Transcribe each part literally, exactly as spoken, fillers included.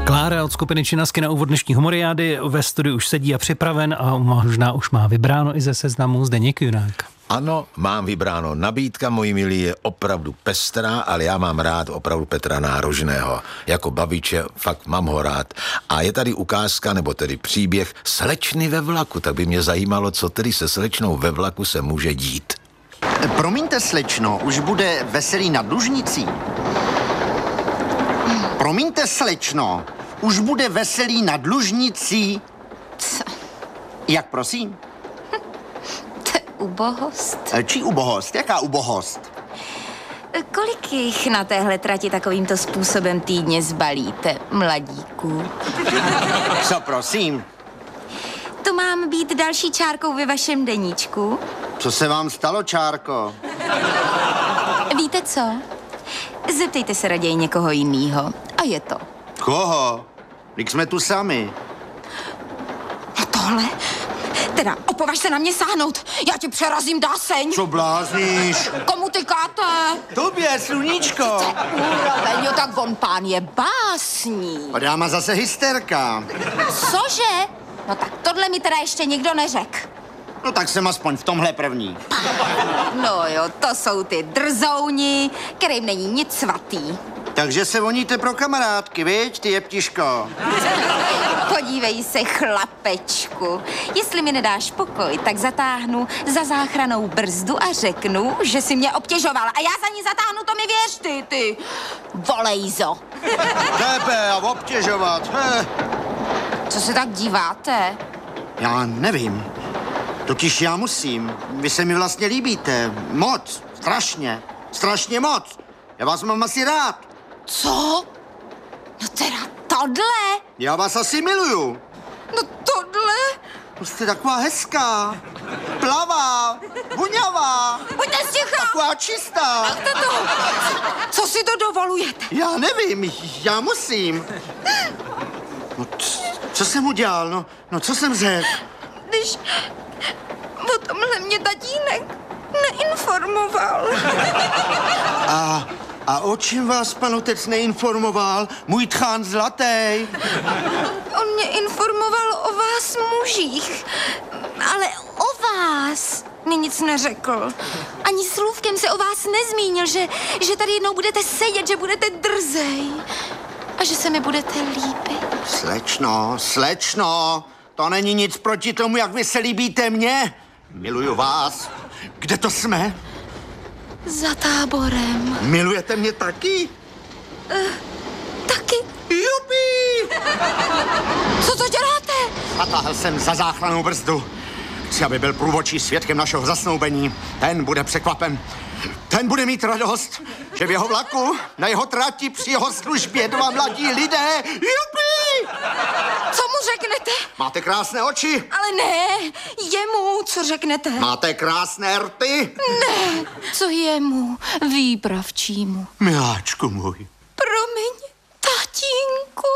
Klára od skupiny Činasky na úvod dnešní humoriády ve studiu už sedí a připraven a možná už má vybráno i ze seznamu Zdeněk Junák. Ano, mám vybráno. Nabídka, moji milí, je opravdu pestrá, ale já mám rád opravdu Petra Nárožného. Jako babiče, fakt mám ho rád. A je tady ukázka, nebo tedy příběh slečny ve vlaku. Tak by mě zajímalo, co tedy se slečnou ve vlaku se může dít. Promiňte, slečno, už bude veselý nad Lužnicí. Promiňte, slečno, už bude veselý nad Lužnicí. Co? Jak prosím? To je ubohost. Čí ubohost? Jaká ubohost? Kolik jich na téhle trati takovýmto způsobem týdně zbalíte, mladíků? Co prosím? To mám být další čárkou ve vašem deníčku? Co se vám stalo, čárko? Víte co? Zeptejte se raději někoho jiného. A je to. Koho? Vždyť jsme tu sami. A tohle? Teda opovaž se na mě sáhnout. Já ti přerazím dáseň. Co blázníš? Komu tykáte? Tobě, sluníčko. Úroveň, tak on pán je básník. A dáma zase hysterka. Cože? No tak tohle mi teda ještě nikdo neřekl. No tak jsem aspoň v tomhle první. No jo, to jsou ty drzouni, kterým není nic svatý. Takže se voníte pro kamarádky, viď, ty jeptiško? Podívej se, chlapečku. Jestli mi nedáš pokoj, tak zatáhnu za záchranou brzdu a řeknu, že si mě obtěžoval. A já za ní zatáhnu, to mi věř, ty, ty volejzo. Tebe a obtěžovat. He. Co se tak díváte? Já nevím. Totiž já musím. Vy se mi vlastně líbíte. Moc. Strašně. Strašně moc. Já vás mám asi rád. Co? No teda tohle? Já vás asi miluju. No tohle? Jste taková hezká. Plavá. Voňavá. Buďte sticha! Taková čistá. Nechte to! Co si to dovolujete? Já nevím. Já musím. No, c- co jsem udělal? No, no co jsem řekl? Když o tomhle mě tatínek neinformoval. A, a o čem vás pan otec neinformoval? Můj tchán zlatý. On mě informoval o vás mužích, ale o vás mi nic neřekl. Ani slůvkem se o vás nezmínil, že, že tady jednou budete sedět, že budete drzej a že se mi budete líbit. Slečno, slečno, to není nic proti tomu, jak vy se líbíte mně. Miluju vás. Kde to jsme? Za táborem. Milujete mě taky? Uh, taky. Jupi! Co to děláte? Zatáhl jsem za záchrannou brzdu. Chci, aby byl průvodčí svědkem našeho zasnoubení. Ten bude překvapen. Ten bude mít radost, že v jeho vlaku, na jeho trati, při jeho službě dva mladí lidé. Jupi! Co mu řeknete? Máte krásné oči. Ale ne, jemu, co řeknete? Máte krásné rty. Ne, co jemu, výpravčímu. Miláčku můj. Promiň, tatínku.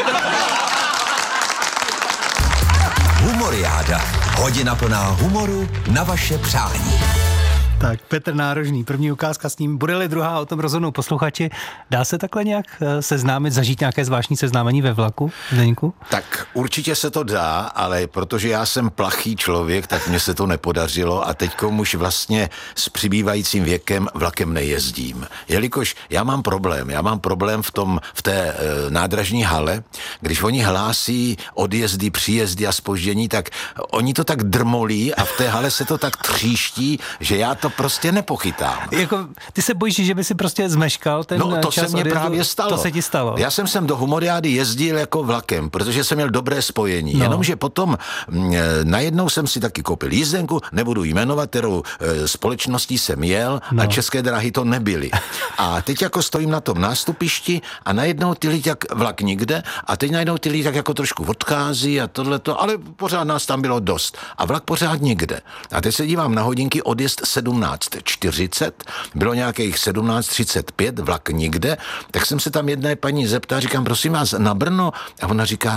Humoriáda. Hodina plná humoru na vaše přání. Tak, Petr Nárožný, první ukázka s ním. Bude-li druhá, o tom rozhodnou posluchači. Dá se takhle nějak seznámit, zažít nějaké zvláštní seznámení ve vlaku, Zdeňku? Tak určitě se to dá, ale protože já jsem plachý člověk, tak mně se to nepodařilo a teďkom už vlastně s přibývajícím věkem vlakem nejezdím. Jelikož já mám problém, já mám problém v tom, v té e, nádražní hale, když oni hlásí odjezdy, příjezdy a zpoždění, tak oni to tak drmolí a v té hale se to tak tříští, že já to prostě nepochytám. Jako, ty se bojíš, že by si prostě zmeškal ten No, to čas se mě odjezdu? právě stalo. To se ti stalo. Já jsem sem do humoriády jezdil jako vlakem, protože jsem měl dobré spojení. No. Jenomže potom m, najednou jsem si taky koupil jízdenku, nebudu jmenovat, kterou e, společností jsem jel no. a České dráhy to nebyly. A teď jako stojím na tom nástupišti a najednou ty lidi jak vlak nikde a teď najednou ty lidi tak jako trošku odchází a tohleto, ale pořád nás tam bylo dost. A vlak pořád nikde. A teď se dívám na hodinky, odjezd sedmnáct čtyřicet, bylo nějakých sedmnáct třicet pět, vlak nikde, tak jsem se tam jedné paní zeptal, říkám, prosím vás, na Brno? A ona říká,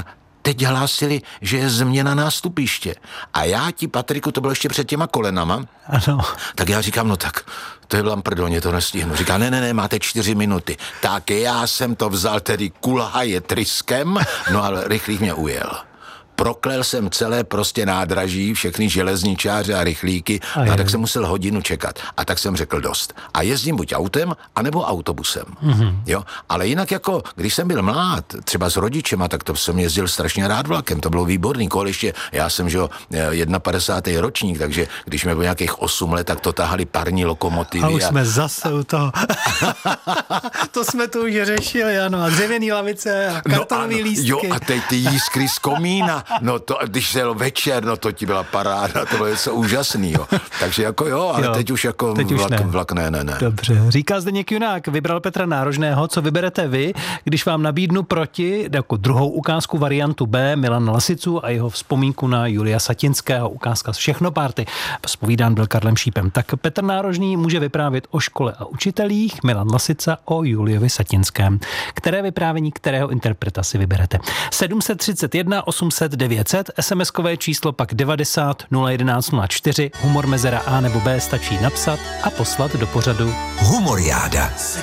teď hlásili, že je změna nástupiště. A já ti, Patriku, to bylo ještě před těma kolenama, Ano. tak já říkám, no tak, to je blamprdoně, to nestihnu. Říká, ne, ne, ne, máte čtyři minuty. Tak já jsem to vzal tedy kulhaje tryskem, no ale rychlík mě ujel. Proklel jsem celé prostě nádraží, všechny železničáře a rychlíky a, a tak jsem musel hodinu čekat. A tak jsem řekl dost. A jezdím buď autem, anebo autobusem. Mm-hmm. Jo? Ale jinak jako, když jsem byl mlád, třeba s rodičema, tak to jsem jezdil strašně rád vlakem. To bylo výborný. Kol ještě, já jsem, že jo, padesátý první ročník, takže když mi bylo nějakých osm let, tak to tahali parní lokomotivy. A už a... jsme zase u toho. To jsme tu už řešili, ano. A dřevěný lavice a kartonový no, lístky. Jo, a teď ty jiskry z komína. No to, když šel večer, no to ti byla paráda, to bylo něco úžasného. Takže jako jo, ale jo, teď už jako teď vlak, už ne. vlak ne, ne, ne. Dobře. Říká Zdeněk Junák, vybral Petra Nárožného, co vyberete vy, když vám nabídnu proti, jako druhou ukázku variantu B, Milana Lasicu a jeho vzpomínku na Julia Satinského, ukázka z Všechno party. Zpovídán byl Karlem Šípem. Tak Petr Nárožný může vyprávět o škole a učitelích, Milan Lasica o Juliovi Satinském. Které vyprávění, kterého interpreta si vyberete? sedm set třicet jedna osm set devět set, SMSkové číslo pak devadesát nula jedenáct nula čtyři, humor mezera A nebo B stačí napsat a poslat do pořadu Humoriáda.